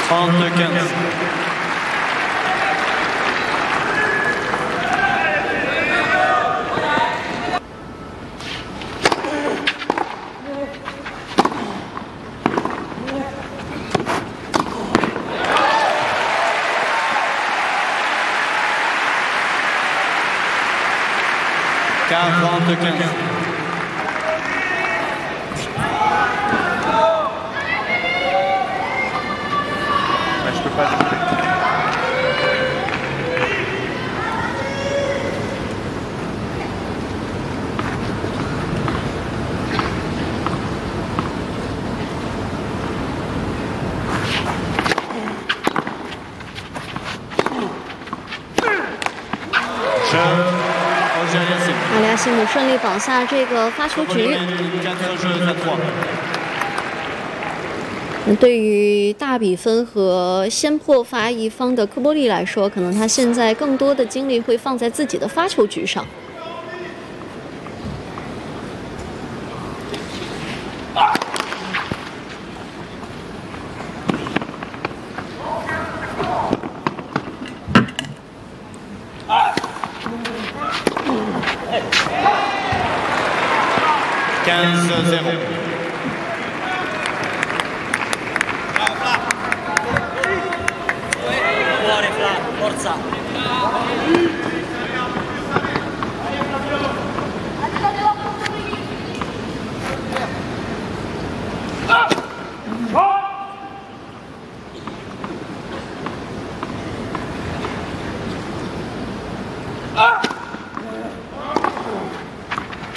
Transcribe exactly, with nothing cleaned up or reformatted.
trente quinze. quarante quinze. Je peux pas. 阿里亚西姆顺利保下这个发球局。对于大比分和先破发一方的科波利来说，可能他现在更多的精力会放在自己的发球局上。 quinze zéro. Fuori, Fla, forza!